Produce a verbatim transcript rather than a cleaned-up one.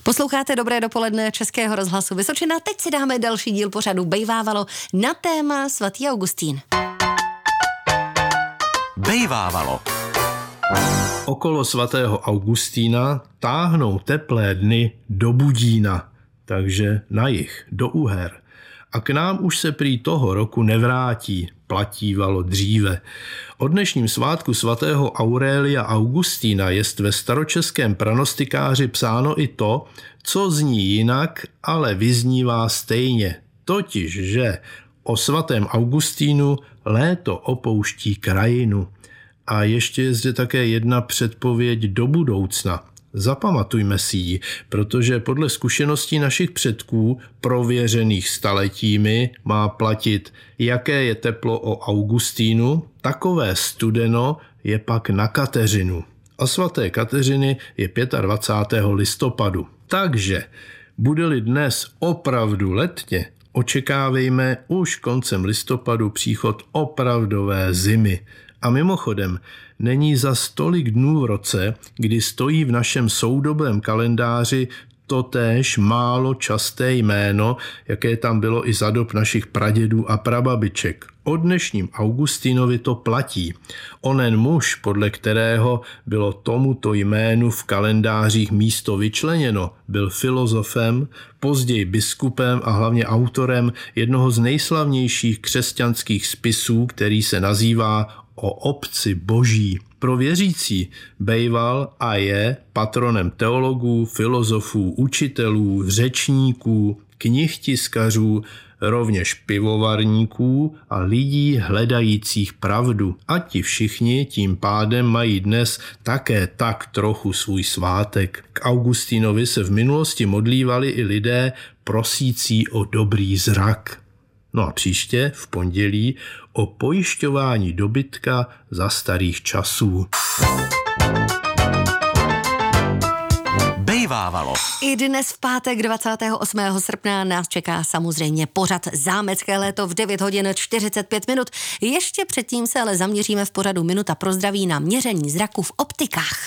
Posloucháte Dobré dopoledne Českého rozhlasu Vysočina. Teď si dáme další díl pořadu Bejvávalo na téma svatý Augustín. Bejvávalo. Okolo svatého Augustína táhnou teplé dny do Budína, takže na jih, do Uher. A k nám už se prý toho roku nevrátí, platívalo dříve. O dnešním svátku svatého Aurelia Augustína jest ve staročeském pranostikáři psáno i to, co zní jinak, ale vyznívá stejně. Totiž, že o svatém Augustínu léto opouští krajinu. A ještě je zde také jedna předpověď do budoucna. Zapamatujme si ji, protože podle zkušeností našich předků, prověřených staletími, má platit, jaké je teplo o Augustínu, takové studeno je pak na Kateřinu. A svaté Kateřiny je dvacátého pátého listopadu. Takže, bude-li dnes opravdu letně, očekávejme už koncem listopadu příchod opravdové zimy. A mimochodem, není za tolik dnů v roce, kdy stojí v našem soudobém kalendáři totéž málo časté jméno, jaké tam bylo i za dob našich pradědů a prababiček. O dnešním Augustínovi to platí. Onen muž, podle kterého bylo tomuto jménu v kalendářích místo vyčleněno, byl filozofem, později biskupem a hlavně autorem jednoho z nejslavnějších křesťanských spisů, který se nazývá O obci boží. Pro věřící bejval a je patronem teologů, filozofů, učitelů, řečníků, knihtiskařů, rovněž pivovarníků a lidí hledajících pravdu. A ti všichni tím pádem mají dnes také tak trochu svůj svátek. K Augustínovi se v minulosti modlívali i lidé prosící o dobrý zrak. No a příště, v pondělí, o pojišťování dobytka za starých časů. Bejvávalo. I dnes v pátek dvacátého osmého srpna nás čeká samozřejmě pořad Zámecké léto v devět hodin čtyřicet pět minut. Ještě předtím se ale zaměříme v pořadu Minuta pro zdraví na měření zraku v optikách.